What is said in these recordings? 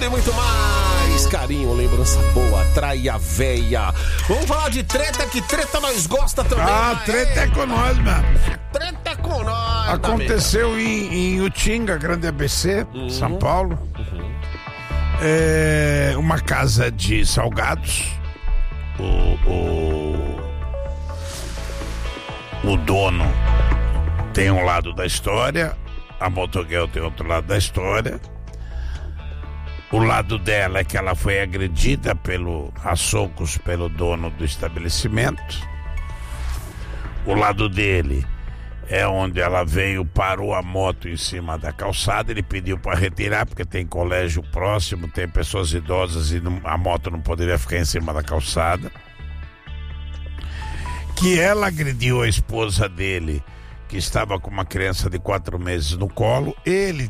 tudo e muito mais. Carinho, lembrança boa, atrai a véia. Vamos falar de treta, que treta nós gosta também. Treta é com nós, mano. Treta é com nós. Aconteceu em Utinga, Grande ABC, São Paulo. Uma casa de salgados. O dono tem um lado da história, a motoguel tem outro lado da história. O lado dela é que ela foi agredida a socos pelo dono do estabelecimento. O lado dele é onde ela veio, parou a moto em cima da calçada. Ele pediu para retirar porque tem colégio próximo, tem pessoas idosas e a moto não poderia ficar em cima da calçada. Que ela agrediu a esposa dele, que estava com uma criança de 4 meses no colo. Ele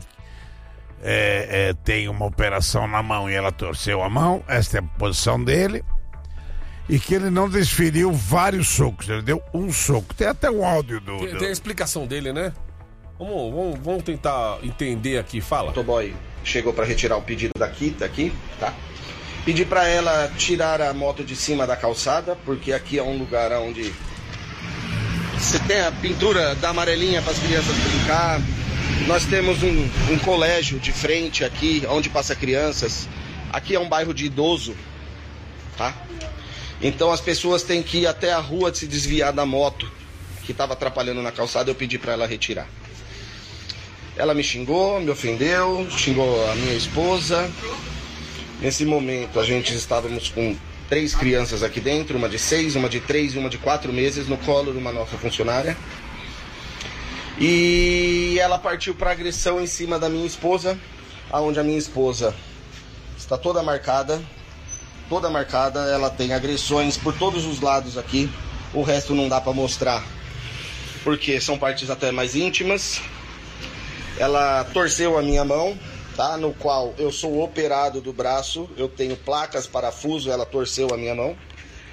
tem uma operação na mão e ela torceu a mão. Esta é a posição dele. E que ele não desferiu vários socos, ele deu um soco. Tem até o áudio Tem a explicação dele, né? Vamos tentar entender aqui, fala. O motoboy chegou para retirar o pedido daqui, tá? Pedi para ela tirar a moto de cima da calçada, porque aqui é um lugar onde você tem a pintura da amarelinha para as crianças brincar. Nós temos um colégio de frente aqui, onde passa crianças. Aqui é um bairro de idoso, tá? Então as pessoas têm que ir até a rua de se desviar da moto que estava atrapalhando na calçada. Eu pedi para ela retirar. Ela me xingou, me ofendeu, xingou a minha esposa. Nesse momento estávamos com 3 crianças aqui dentro, uma de 6, uma de 3 e uma de 4 meses no colo de uma nossa funcionária. E ela partiu para agressão em cima da minha esposa, aonde a minha esposa está toda marcada, ela tem agressões por todos os lados aqui. O resto não dá para mostrar, porque são partes até mais íntimas. Ela torceu a minha mão, tá? No qual eu sou operado do braço, eu tenho placas, parafuso, ela torceu a minha mão.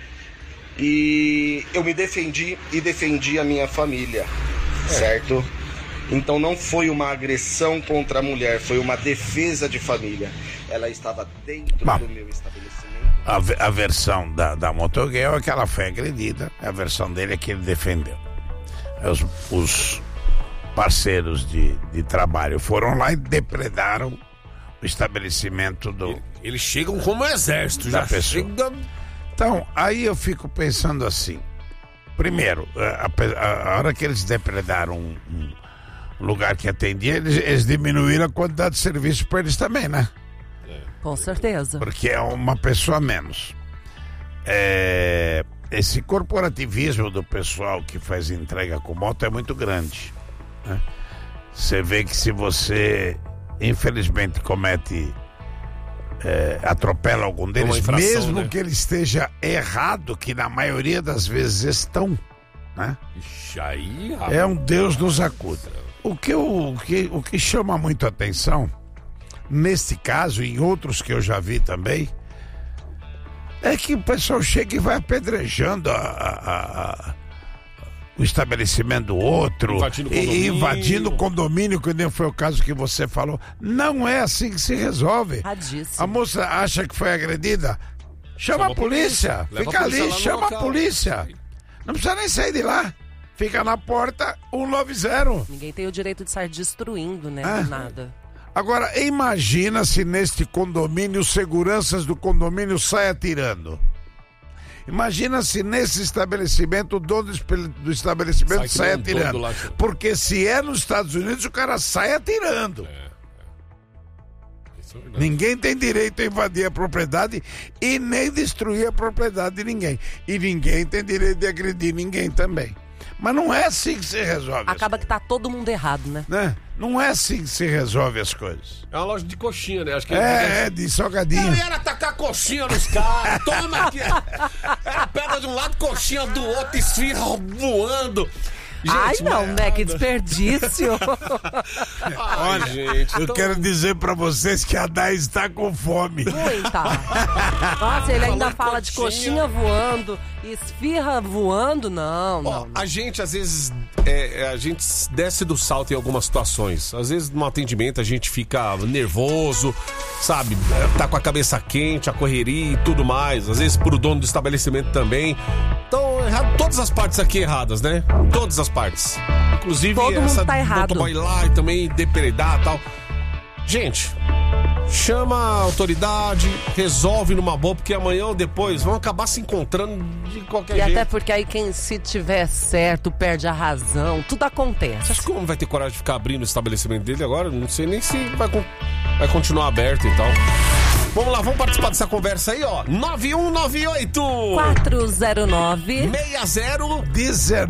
E eu me defendi e defendi a minha família, certo? Então não foi uma agressão contra a mulher, foi uma defesa de família. Ela estava dentro do meu estabelecimento. A versão da motoguel é que ela foi agredida, a versão dele é que ele defendeu. Os parceiros de trabalho foram lá e depredaram o estabelecimento do... Eles chegam como exército, da já pessoa. Então, aí eu fico pensando assim. Primeiro, a hora que eles depredaram um lugar que atendia, eles diminuíram a quantidade de serviço para eles também, né? Com certeza. Porque é uma pessoa a menos. Esse corporativismo do pessoal que faz entrega com moto é muito grande, né? Você vê que se você, infelizmente, atropela algum deles, infração, mesmo né? que ele esteja errado, que na maioria das vezes estão, né? Aí, É um Deus nos acuda. O que chama muito a atenção, neste caso e em outros que eu já vi também, é que o pessoal chega e vai apedrejando o estabelecimento do outro, invadindo o condomínio, que nem foi o caso que você falou. Não é assim que se resolve. Radíssimo. A moça acha que foi agredida, chama a polícia. Fica ali, chama a polícia. Não precisa nem sair de lá. Fica na porta, 190. Ninguém tem o direito de sair destruindo, né? Nada. Agora, imagina se neste condomínio, os seguranças do condomínio saem atirando. Imagina se nesse estabelecimento, o dono do estabelecimento sai atirando. Porque se é nos Estados Unidos, o cara sai atirando. Ninguém tem direito a invadir a propriedade e nem destruir a propriedade de ninguém. E ninguém tem direito de agredir ninguém também. Mas não é assim que se resolve. Acaba que tá todo mundo errado, né? Não é assim que se resolve as coisas. É uma loja de coxinha, né? Acho que de salgadinho. Não era atacar coxinha nos caras. Toma aqui. Era pedra de um lado, coxinha do outro, esfirra voando. Gente, ai, não, né? Que desperdício. Olha, gente, eu quero dizer pra vocês que a Dai está com fome. Muita. Nossa, ele ainda fala de coxinha voando, esfirra voando, não. A gente, às vezes, a gente desce do salto em algumas situações. Às vezes, no atendimento, a gente fica nervoso, sabe? Tá com a cabeça quente, a correria e tudo mais. Às vezes, pro dono do estabelecimento também. Então, todas as partes aqui erradas, né? Todas as partes. Inclusive, todo essa mundo tá errado. motoboy lá e também depredar e tal. Gente, chama a autoridade, resolve numa boa, porque amanhã ou depois vão acabar se encontrando de qualquer jeito. E até porque aí quem se tiver certo perde a razão, tudo acontece. Você acha que o homem vai ter coragem de ficar abrindo o estabelecimento dele agora? Não sei nem se vai continuar aberto e tal. Vamos lá, vamos participar dessa conversa aí, ó. 9198 409 6019.